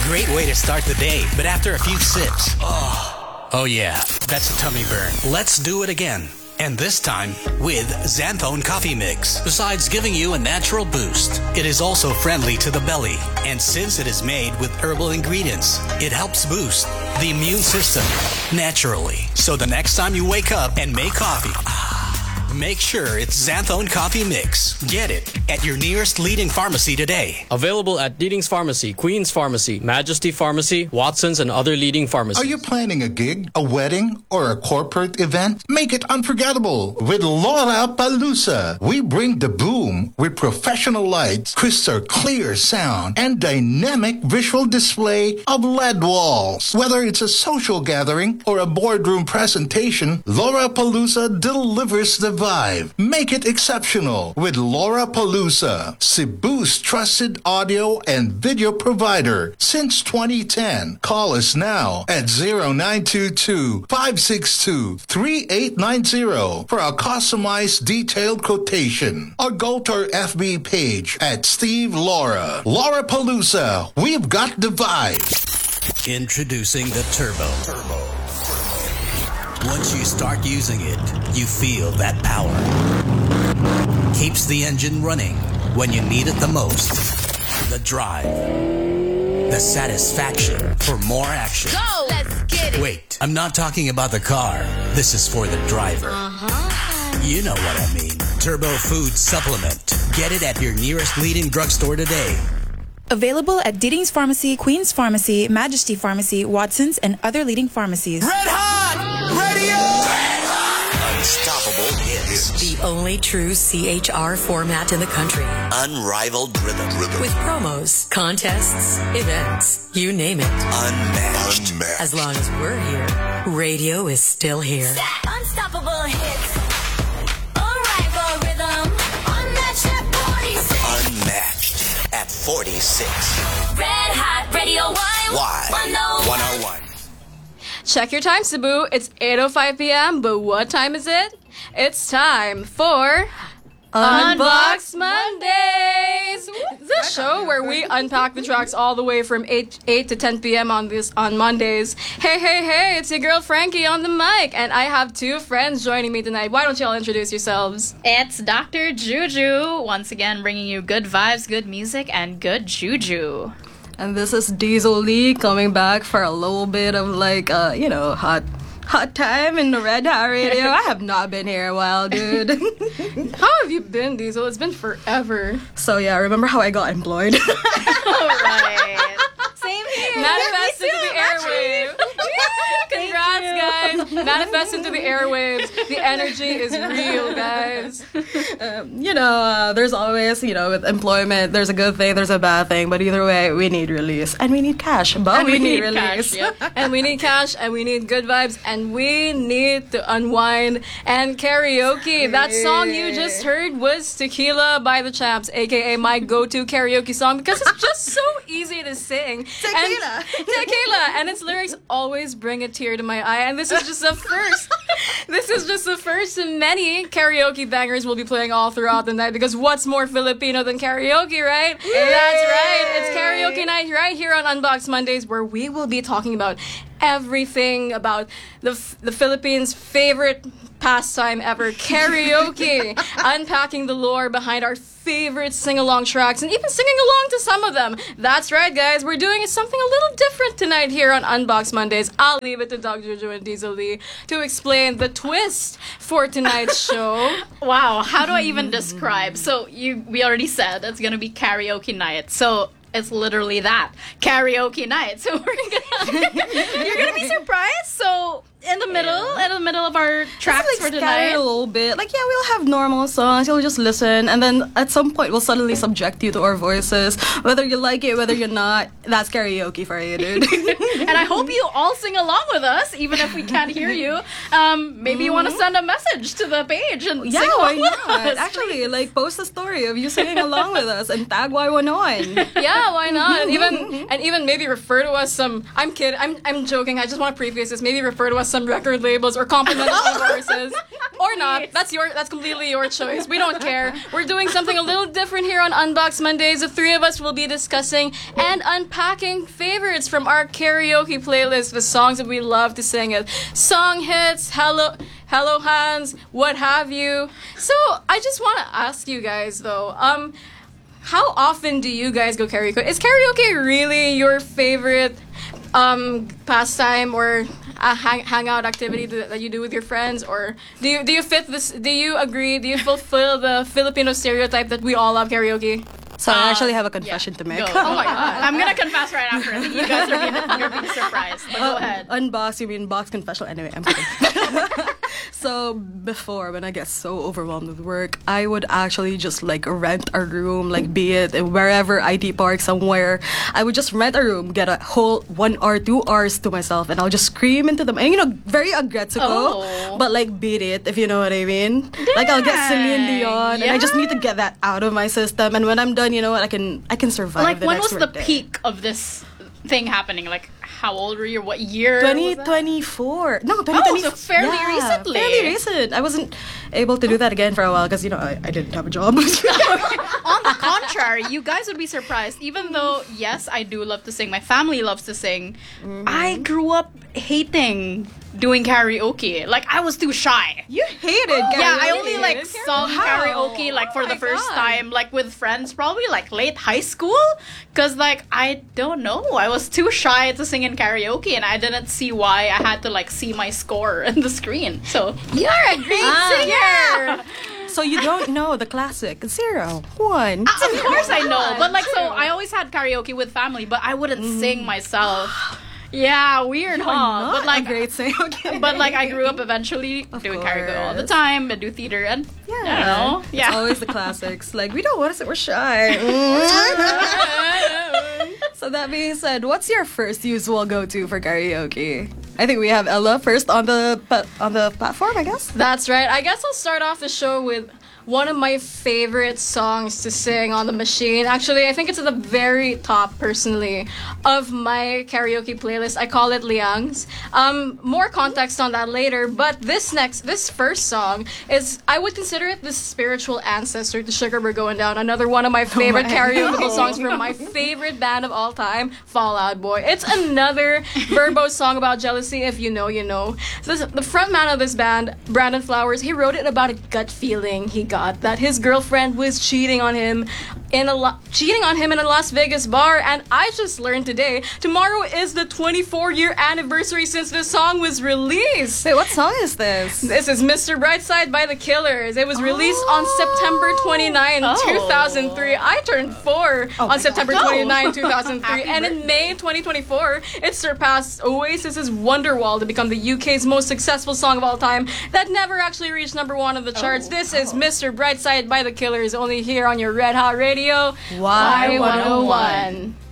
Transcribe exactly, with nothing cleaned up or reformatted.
great way to start the day, but after a few sips, oh, oh yeah, that's a tummy burn. Let's do it again. And this time with Xanthone Coffee Mix. Besides giving you a natural boost, it is also friendly to the belly. And since it is made with herbal ingredients, it helps boost the immune system naturally. So the next time you wake up and make coffee, make sure it's Xanthone Coffee Mix. Get it at your nearest leading pharmacy today. Available at Deeding's Pharmacy, Queen's Pharmacy, Majesty Pharmacy, Watson's, and other leading pharmacies. Are you planning a gig, a wedding, or a corporate event? Make it unforgettable with Lollapalooza. We bring the boom with professional lights, crystal clear sound, and dynamic visual display of L E D walls. Whether it's a social gathering or a boardroom presentation, Lollapalooza delivers the vibe. Make it exceptional with Lollapalooza, Cebu's trusted audio and video provider since twenty ten. Call us now at zero nine two two, five six two, three eight nine zero for a customized detailed quotation, or go to our F B page at Steve Laura. Lollapalooza, we've got the vibe. Introducing the Turbo. Turbo. Once you start using it, you feel that power. Keeps the engine running when you need it the most. The drive. The satisfaction for more action. Go! Let's get it! Wait, I'm not talking about the car. This is for the driver. Uh-huh. You know what I mean. Turbo Food Supplement. Get it at your nearest leading drugstore today. Available at Deeding's Pharmacy, Queen's Pharmacy, Majesty Pharmacy, Watson's, and other leading pharmacies. Red Hot Radio! Red Hot! Unstoppable hits. The only true C H R format in the country. Unrivaled rhythm. rhythm. With promos, contests, events, you name it. Unmatched. Unmatched. As long as we're here, radio is still here. Unstoppable hits. Unrivaled rhythm. Unmatched at forty-six. Unmatched at forty-six. Red Hot Radio Y. Y. one oh one. one oh one. Check your time, Cebu. It's eight oh five p.m., but what time is it? It's time for Unbox Mondays! The show where we unpack the tracks all the way from eight, eight to ten p.m. on this on Mondays. Hey, hey, hey, it's your girl Frankie on the mic, and I have two friends joining me tonight. Why don't y'all introduce yourselves? It's Doctor Juju, once again bringing you good vibes, good music, and good juju. And this is Diesel Lee coming back for a little bit of like, uh, you know, hot hot time in the Red Hot Radio. I have not been here a while, dude. How have you been, Diesel? It's been forever. So yeah, remember how I got employed? Alright. Same here. Manifest into the airwaves. Congrats, guys. Manifest into the airwaves. The energy is real, guys. Um, you know, uh, there's always, you know, with employment, there's a good thing, there's a bad thing, but either way, we need release. And we need cash, but and we, we need, need release. Cash, yep. And we need cash, and we need good vibes, and we need to unwind and karaoke. That song you just heard was Tequila by the Champs, aka my go-to karaoke song, because it's just so easy to sing. Tequila. And, tequila. And its lyrics always bring a tear to my eye, and this is just the first. This is just the first of many karaoke bangers we'll be playing all throughout the night, because what's more Filipino than karaoke, right? Yay! That's right. It's karaoke night right here on Unbox Mondays, where we will be talking about everything about the the Philippines' favorite pastime ever, karaoke. Unpacking the lore behind our favorite sing-along tracks and even singing along to some of them. That's right, guys. We're doing something a little different tonight here on Unbox Mondays. I'll leave it to Doug Juju and Diesel Lee to explain the twist for tonight's show. Wow, how do I even describe? So you, we already said it's gonna be karaoke night. So it's literally that, karaoke night. So we're gonna, you're gonna be surprised. So in the middle, yeah. in the middle of our tracks like for tonight, a little bit. Like, yeah, we'll have normal songs. You'll just listen, and then at some point, we'll suddenly subject you to our voices, whether you like it, whether you're not. That's karaoke for you, dude. And I hope you all sing along with us, even if we can't hear you. Um, maybe mm-hmm. you want to send a message to the page and yeah, sing why along not? with us. Actually, please. Like, post a story of you singing along with us and tag Y one on. Yeah, why not? And even and even maybe refer to us some. I'm kidding. I'm I'm joking. I just want to preface this. Maybe refer to us some record labels or complimented one of our verses. Or not. That's your that's completely your choice. We don't care. We're doing something a little different here on Unbox Mondays. The three of us will be discussing and unpacking favorites from our karaoke playlist, the songs that we love to sing it. Song hits, hello hello hands, what have you. So I just wanna ask you guys though, um, how often do you guys go karaoke? Is karaoke really your favorite um pastime or a hang- hangout activity that, that you do with your friends, or do you do you fit this? Do you agree? Do you fulfill the Filipino stereotype that we all love karaoke? So I actually have a confession to make. Go. Oh my god. I'm gonna confess right after. I think you guys are being, you're being surprised. But go ahead. Unbox, you mean box confessional. Anyway, I'm kidding. So before, when I get so overwhelmed with work, I would actually just like rent a room, like be it wherever I T Park somewhere. I would just rent a room, get a whole one or two hours to myself, and I'll just scream into them. And you know, very aggressive, Oh. but like beat it, if you know what I mean. Like I'll get Celine Dion, and I just need to get that out of my system. And when I'm done, you know what, I can I can survive. Like, the when next was the work day. peak of this thing happening? Like, how old were you? What year? twenty was that? twenty-four. No, twenty twenty. Oh, so fairly yeah, recently. Fairly recent. I wasn't able to do that again for a while because, you know, I, I didn't have a job. On the contrary, you guys would be surprised. Even though, yes, I do love to sing, my family loves to sing, Mm-hmm. I grew up hating doing karaoke. Like, I was too shy. You hated karaoke. Yeah, I only like sung How? karaoke like for Oh the my first God. time, like with friends, probably like late high school. Cause like I don't know, I was too shy to sing in karaoke, and I didn't see why I had to like see my score in the screen. So you're a great Ah, singer. So you don't know the classic. Zero, one. Of course I know, but like so I always had karaoke with family, but I wouldn't sing myself. Yeah, weird, huh? Not But like a great singer. Okay. But like I grew up eventually Of doing karaoke all the course. time and do theater and Yeah. I don't know. It's Yeah. always the classics. Like, we don't want to say we're shy. So that being said, what's your first usual go-to for karaoke? I think we have Ella first on the pa- on the platform, I guess. That's right. I guess I'll start off the show with one of my favorite songs to sing on the machine. Actually, I think it's at the very top, personally, of my karaoke playlist. I call it Liang's. Um, more context on that later, but this next, this first song is, I would consider it the spiritual ancestor to Sugar We're Going Down. Another one of my favorite my- karaoke songs from my favorite band of all time, Fall Out Boy. It's another verbose song about jealousy. If you know, you know. So this, the front man of this band, Brandon Flowers, he wrote it about a gut feeling he got that his girlfriend was cheating on him in a lo- cheating on him in a Las Vegas bar. And I just learned today, tomorrow is the twenty-four year anniversary since this song was released. Wait, what song is this? This is Mister Brightside by the Killers. It was released on September twenty-ninth, Oh. two thousand three. I turned four Oh my on September God. twenty-ninth, two thousand three. Happy And in May twenty twenty-four, it surpassed Oasis's Wonderwall to become the U K's most successful song of all time that never actually reached number one on the charts. Oh. This is Mister Brightside by the Killers, only here on your Red Hot Radio. Y Y one oh one.